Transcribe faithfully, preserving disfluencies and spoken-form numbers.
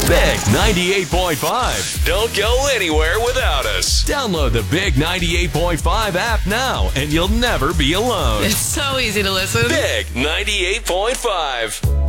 Big ninety-eight point five. Don't go anywhere without us. Download the Big ninety-eight point five app now, and you'll never be alone. It's so easy to listen. Big ninety-eight point five.